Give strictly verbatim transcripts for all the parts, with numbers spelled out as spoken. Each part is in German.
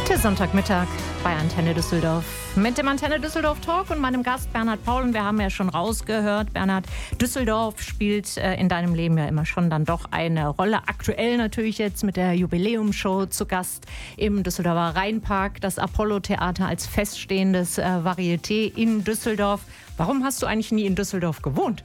Der Sonntagmittag bei Antenne Düsseldorf mit dem Antenne Düsseldorf Talk und meinem Gast Bernhard Paul. Und wir haben ja schon rausgehört, Bernhard, Düsseldorf spielt äh, in deinem Leben ja immer schon dann doch eine Rolle. Aktuell natürlich jetzt mit der Jubiläumsshow zu Gast im Düsseldorfer Rheinpark, das Apollo-Theater als feststehendes äh, Varieté in Düsseldorf. Warum hast du eigentlich nie in Düsseldorf gewohnt?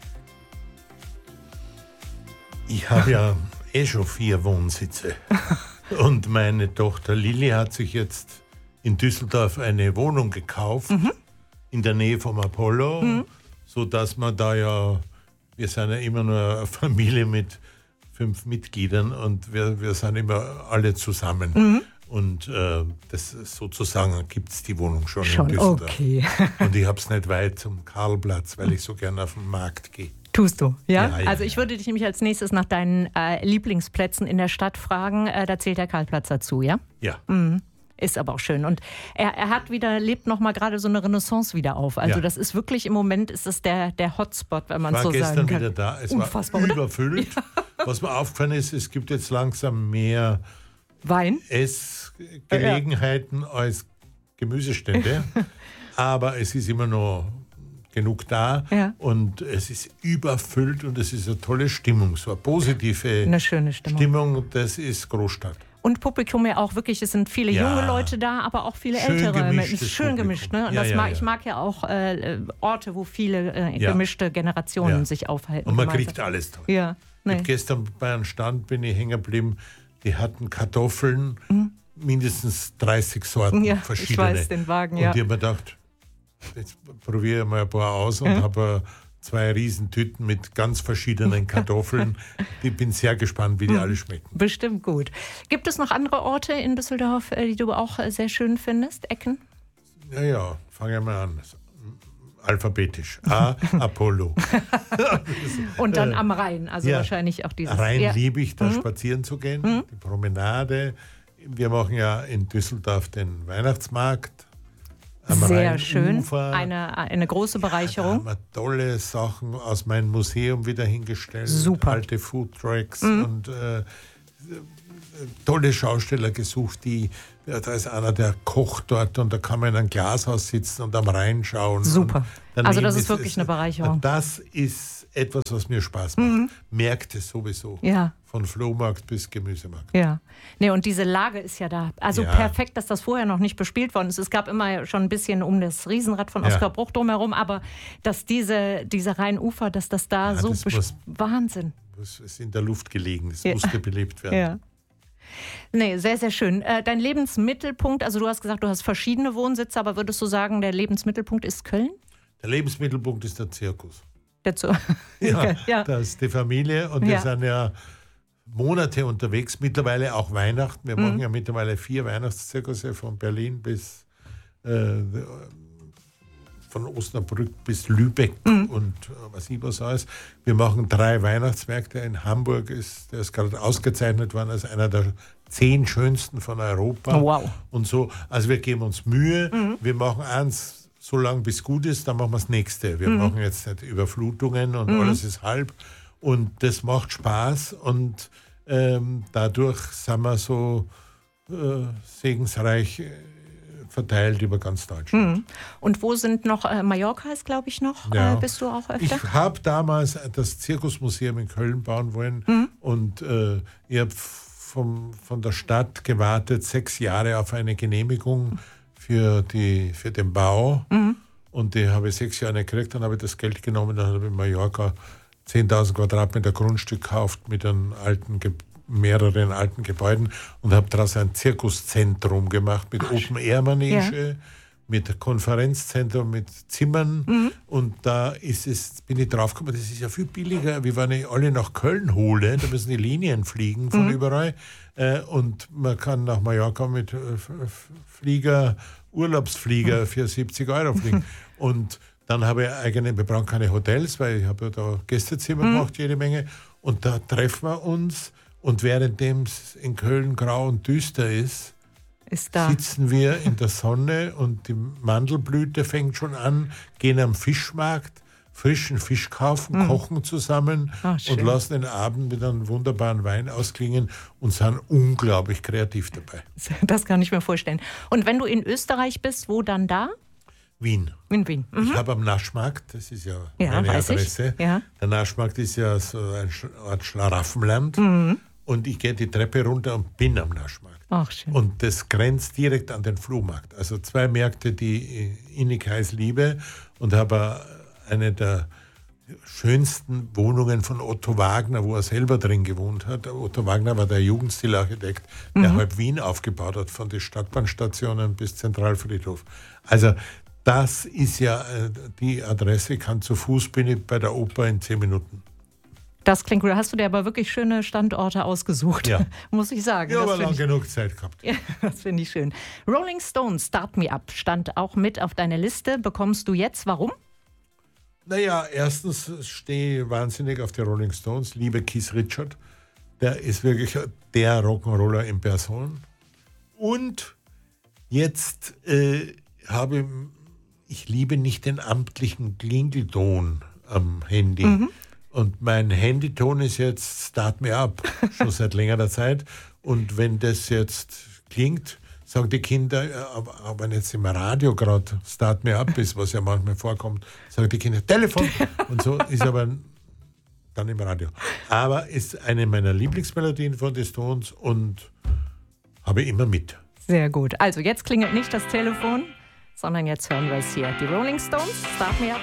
Ich habe ja eh schon vier Wohnsitze. Und meine Tochter Lilly hat sich jetzt in Düsseldorf eine Wohnung gekauft, mhm. in der Nähe vom Apollo, mhm. sodass man da ja, wir sind ja immer nur eine Familie mit fünf Mitgliedern und wir, wir sind immer alle zusammen. Mhm. Und äh, das sozusagen gibt es die Wohnung schon, schon in Düsseldorf. Okay. Und ich habe es nicht weit zum Karlplatz, weil ich so gerne auf den Markt gehe. Tust du, ja? Ja, ja? Also ich würde dich nämlich als nächstes nach deinen äh, Lieblingsplätzen in der Stadt fragen. Äh, da zählt der Karlplatz dazu, ja? Ja. Mhm. Ist aber auch schön. Und er, er hat wieder, lebt noch mal gerade so eine Renaissance wieder auf. Also ja. das ist wirklich im Moment, ist das der, der Hotspot, wenn man so sagen kann. Ich war gestern wieder da. Es Unfassbar, war überfüllt. Ja. Was mir aufgefallen ist, es gibt jetzt langsam mehr Wein? Essgelegenheiten ja. als Gemüsestände. Aber es ist immer noch genug da ja. und es ist überfüllt und es ist eine tolle Stimmung, so eine positive eine schöne Stimmung. Stimmung, das ist Großstadt. Und Publikum ja auch wirklich, es sind viele ja. junge Leute da, aber auch viele schön ältere. Gemischtes ist schön Publikum. gemischt, ne? Und ja, das ja, mag, ja. ich mag ja auch äh, Orte, wo viele äh, ja. gemischte Generationen ja. sich aufhalten. Und man gemeinsam. kriegt alles toll. Ja. Nee. Ich gestern bei einem Stand bin ich hängen geblieben, die hatten Kartoffeln, mhm. mindestens dreißig Sorten, ja, verschiedene. Ich weiß den Wagen, und ja. ich habe mir gedacht, jetzt probiere ich mal ein paar aus und mhm. habe zwei Riesentüten mit ganz verschiedenen Kartoffeln. Ich bin sehr gespannt, wie die mhm. alle schmecken. Bestimmt gut. Gibt es noch andere Orte in Düsseldorf, die du auch sehr schön findest? Ecken? Ja, ja, fangen wir mal an. Alphabetisch. A, Apollo. Und dann am Rhein, also ja, wahrscheinlich auch dieses... Rhein ja. liebe ich, da mhm. spazieren zu gehen, mhm. die Promenade. Wir machen ja in Düsseldorf den Weihnachtsmarkt. Am Sehr Rheinufer. schön, eine, eine große Bereicherung. Ja, da haben wir tolle Sachen aus meinem Museum wieder hingestellt. Super. Alte Foodtrucks mhm. und äh, tolle Schausteller gesucht, die, da ist einer, der kocht dort und da kann man in einem Glashaus sitzen und am Rhein schauen. Super. Also das ist, ist wirklich es, eine Bereicherung. Das ist etwas, was mir Spaß macht. Mhm. Märkte sowieso. Ja. Von Flohmarkt bis Gemüsemarkt. Ja. Nee, und diese Lage ist ja da. Also ja. perfekt, dass das vorher noch nicht bespielt worden ist. Es gab immer schon ein bisschen um das Riesenrad von Oskar ja. Bruch drumherum, aber dass diese, diese Rheinufer, dass das da ja, so das muss, Wahnsinn. Das ist in der Luft gelegen. Das ja. musste belebt werden. Ja. Nee, sehr, sehr schön. Äh, dein Lebensmittelpunkt, also du hast gesagt, du hast verschiedene Wohnsitze, aber würdest du sagen, der Lebensmittelpunkt ist Köln? Der Lebensmittelpunkt ist der Zirkus. Dazu. Ja, ja, das ist die Familie und wir ja. sind ja Monate unterwegs, mittlerweile auch Weihnachten. Wir mhm. machen ja mittlerweile vier Weihnachtszirkusse von Berlin bis äh, von Osnabrück bis Lübeck mhm. und äh, was ich was alles. Wir machen drei Weihnachtsmärkte. In Hamburg ist der ist gerade ausgezeichnet worden als einer der zehn schönsten von Europa. Wow. Und so, also wir geben uns Mühe. Mhm. Wir machen eins so lange bis gut ist, dann machen wir das nächste. Wir mhm. machen jetzt nicht Überflutungen und mhm. alles ist halb. Und das macht Spaß und ähm, dadurch sind wir so äh, segensreich äh, verteilt über ganz Deutschland. Mhm. Und wo sind noch, äh, Mallorca ist glaube ich noch, ja. äh, bist du auch öfter? Ich habe damals das Zirkusmuseum in Köln bauen wollen mhm. und äh, ich habe von der Stadt gewartet, sechs Jahre auf eine Genehmigung für, die, für den Bau mhm. und die habe ich sechs Jahre nicht gekriegt, dann habe ich das Geld genommen, dann habe ich in Mallorca zehntausend Quadratmeter Grundstück gekauft mit einem alten, mehreren alten Gebäuden und habe daraus ein Zirkuszentrum gemacht mit Open-Air-Manege, ja. mit Konferenzzentrum, mit Zimmern mhm. und da ist es, bin ich draufgekommen, das ist ja viel billiger, wie wenn ich alle nach Köln hole, da müssen die Linien fliegen von mhm. überall äh, und man kann nach Mallorca mit äh, Flieger, Urlaubsflieger mhm. für siebzig Euro fliegen und dann habe ich eigene, wir brauchen keine Hotels, weil ich habe ja da Gästezimmer mhm. gemacht, jede Menge. Und da treffen wir uns und währenddem es in Köln grau und düster ist, ist da. sitzen wir in der Sonne und die Mandelblüte fängt schon an, gehen am Fischmarkt, frischen Fisch kaufen, mhm. kochen zusammen Ach, und lassen den Abend mit einem wunderbaren Wein ausklingen und sind unglaublich kreativ dabei. Das kann ich mir vorstellen. Und wenn du in Österreich bist, wo dann da? Wien. In Wien. Mhm. Ich habe am Naschmarkt, das ist ja, ja meine weiß Adresse. Ich. Ja. Der Naschmarkt ist ja so eine Art Schlaraffenland. Mhm. Und ich gehe die Treppe runter und bin am Naschmarkt. Ach, schön. Und das grenzt direkt an den Flohmarkt. Also zwei Märkte, die ich innig heiß liebe, und habe eine der schönsten Wohnungen von Otto Wagner, wo er selber drin gewohnt hat. Otto Wagner war der Jugendstilarchitekt, der mhm. halb Wien aufgebaut hat, von den Stadtbahnstationen bis Zentralfriedhof. Also das ist ja die Adresse, ich kann zu Fuß, bin ich bei der Oper in zehn Minuten. Das klingt gut. Hast du dir aber wirklich schöne Standorte ausgesucht, ja. muss ich sagen. Ja, das aber lang ich, genug Zeit gehabt. Ja, das finde ich schön. Rolling Stones, Start Me Up, stand auch mit auf deiner Liste. Bekommst du jetzt? Warum? Naja, erstens stehe ich wahnsinnig auf die Rolling Stones. Liebe Keith Richards, der ist wirklich der Rock'n'Roller in Person. Und jetzt äh, habe ich, ich liebe nicht den amtlichen Klingelton am Handy. Mhm. Und mein Handyton ist jetzt Start Me Up, schon seit längerer Zeit. Und wenn das jetzt klingt, sagen die Kinder, aber wenn jetzt im Radio gerade Start Me Up ist, was ja manchmal vorkommt, sagen die Kinder, Telefon! Und so ist aber dann im Radio. Aber ist eine meiner Lieblingsmelodien von den Stones und habe immer mit. Sehr gut. Also jetzt klingelt nicht das Telefon, sondern jetzt hören wir es hier. Die Rolling Stones, Start Me Up.